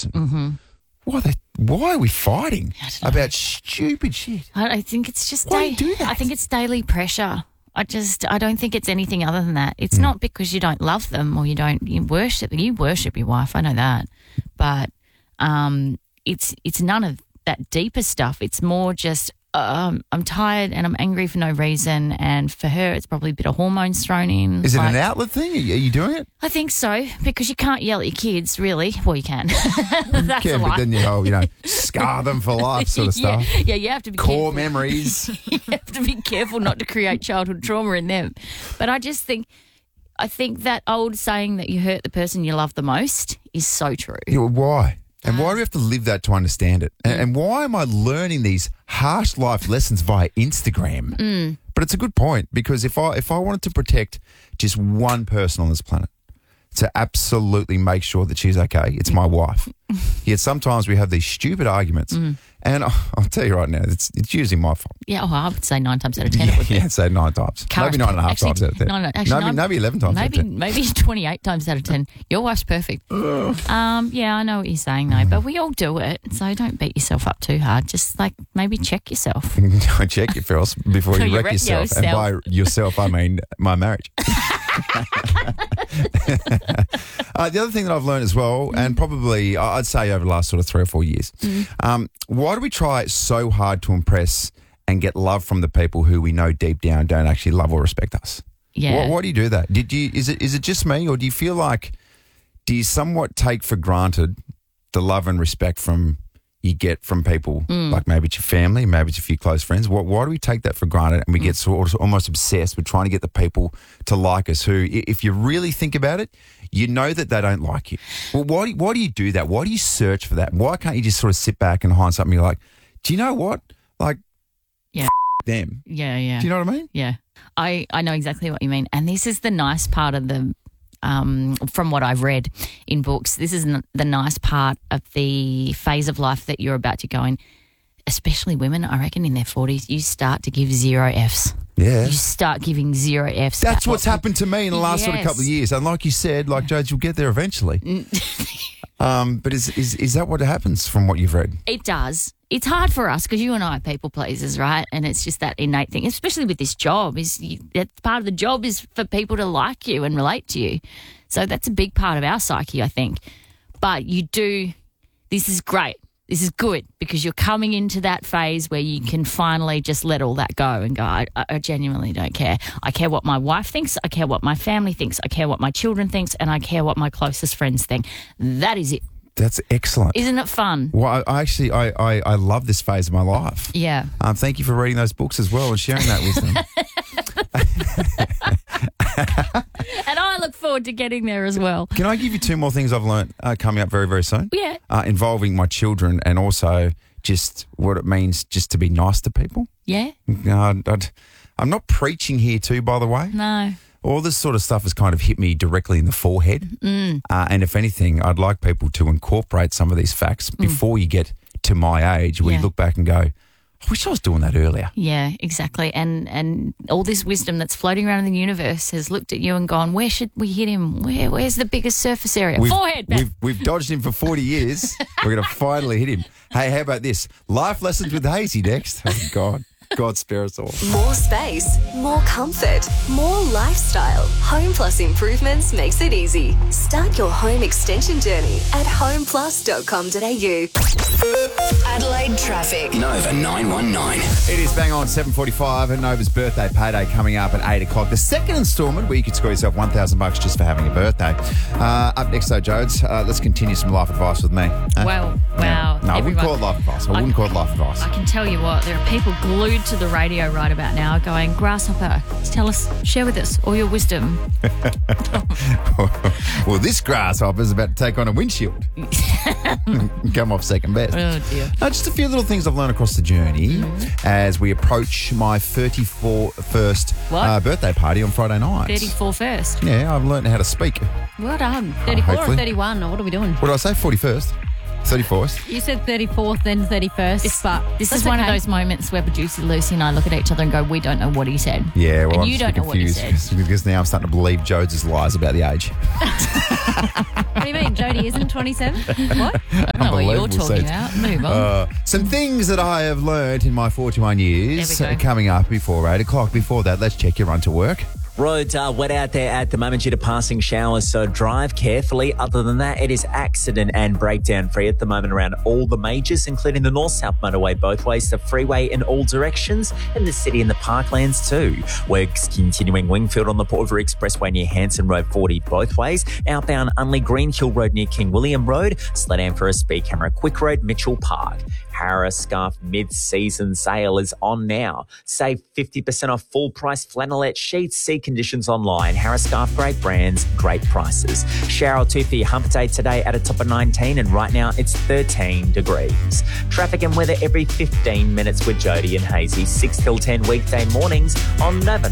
person. Mm-hmm. Why are we fighting about stupid shit? I think it's just Why do you do that? I think it's daily pressure. I don't think it's anything other than that. It's not because you don't love them or you worship your wife. I know that, but it's none of that deeper stuff. It's more just I'm tired and I'm angry for no reason, and for her it's probably a bit of hormones thrown in. Is it an outlet thing? Are you doing it? I think so, because you can't yell at your kids, really. Well, you can. That's Yeah, a but lie. then you scar them for life sort of stuff. Yeah, you have to be Core careful. memories. You have to be careful not to create childhood trauma in them. But I think that old saying that you hurt the person you love the most is so true. Yeah, why? And why do we have to live that to understand it? And why am I learning these harsh life lessons via Instagram? But it's a good point, because if I wanted to protect just one person on this planet, to absolutely make sure that she's okay, it's my wife. Yet sometimes we have these stupid arguments, and I'll tell you right now, it's usually my fault. Yeah, I would say 9 times out of 10 it would be. Yeah, say 9 times. Maybe 9.5 times out of 10. No, actually, maybe 11 times out of 10. Maybe 28 times out of 10. Your wife's perfect. Yeah, I know what you're saying, though, but we all do it, so don't beat yourself up too hard. Just, maybe check yourself. Check your feels before you wreck yourself. And by yourself, I mean my marriage. The other thing that I've learned as well, and probably I'd say over the last sort of 3 or 4 years, why do we try so hard to impress and get love from the people who we know deep down don't actually love or respect us? Yeah. Why do you do that? Is it just me, or do you feel like, do you somewhat take for granted the love and respect you get from people, like maybe it's your family, maybe it's a few close friends? Why do we take that for granted, and we get sort of almost obsessed with trying to get the people to like us who, if you really think about it, you know that they don't like you? Well, why do you do that? Why do you search for that? Why can't you just sort of sit back and hide something? You're like, do you know what? Like, yeah, them. Yeah, yeah. Do you know what I mean? Yeah. I know exactly what you mean. And this is the nice part of the, from what I've read in books, this is the nice part of the phase of life that you're about to go in, especially women, I reckon in their 40s, you start to give 0 Fs. Yeah. You start giving 0 Fs. That's what's happened to me in the last sort of Yes. couple of years. And like you said, Jade, you'll get there eventually. But is that what happens from what you've read? It does. It's hard for us because you and I are people pleasers, right? And it's just that innate thing, especially with this job. That's part of the job is for people to like you and relate to you. So that's a big part of our psyche, I think. But this is great. This is good because you're coming into that phase where you can finally just let all that go and go, I genuinely don't care. I care what my wife thinks. I care what my family thinks. I care what my children thinks. And I care what my closest friends think. That is it. That's excellent. Isn't it fun? Well, I love this phase of my life. Yeah. Thank you for reading those books as well and sharing that wisdom. And I look forward to getting there as well. Can I give you 2 more things I've learned coming up very, very soon? Yeah. Involving my children and also just what it means just to be nice to people. Yeah? I'm not preaching here too, by the way. No. All this sort of stuff has kind of hit me directly in the forehead. And if anything, I'd like people to incorporate some of these facts before you get to my age where you look back and go, I wish I was doing that earlier. Yeah, exactly. And all this wisdom that's floating around in the universe has looked at you and gone, where should we hit him? Where's the biggest surface area? Forehead, man. We've dodged him for 40 years. We're going to finally hit him. Hey, how about this? Life lessons with Hazy next. Oh, God. God spare us all. More space, more comfort, more lifestyle. Home Plus Improvements makes it easy. Start your home extension journey at homeplus.com.au. Adelaide traffic. Nova 919. It is bang on 7:45 and Nova's birthday payday coming up at 8 o'clock. The second instalment where you could score yourself $1,000 just for having a birthday. Up next though, Jodes, let's continue some life advice with me. Wow. No, I wouldn't call it life advice. I wouldn't call it life advice. I can tell you what, there are people glued to the radio right about now going, Grasshopper, tell us, share with us all your wisdom. Well, this grasshopper's about to take on a windshield. Come off second best. Oh, dear. Just a few little things I've learned across the journey as we approach my 31st birthday party on Friday night. 34 first. Yeah, I've learned how to speak. Well done. 34 or hopefully. 31, or what are we doing? What did I say? 41st? 31st. You said 34th, then 31st, but This is one of those moments where producer Lucy and I look at each other and go, we don't know what he said. Yeah, well, and I'm you just a don't bit know what he confused said. because now I'm starting to believe Jodes' lies about the age. What do you mean? Jodie isn't 27? What? I don't know what you're Unbelievable, talking Sage. about. Move on. Some things that I have learned in my 41 years There we go. coming up before 8 o'clock. Before that, let's check your run to work. Roads are wet out there at the moment due to passing showers, so drive carefully. Other than that, it is accident and breakdown free at the moment around all the majors, including the north-south motorway both ways, the freeway in all directions, and the city and the parklands too. Works continuing Wingfield on the Port River Expressway near Hanson Road 40 both ways. Outbound Unley Greenhill Road near King William Road. Slow down for a speed camera. Quick Road, Mitchell Park. Harris Scarf mid-season sale is on now. Save 50% off full-price flannelette sheets. See conditions online. Harris Scarf, great brands, great prices. Shower 2 for your hump day today at a top of 19, and right now it's 13 degrees. Traffic and weather every 15 minutes with Jody and Hazy, 6 till 10 weekday mornings on Nova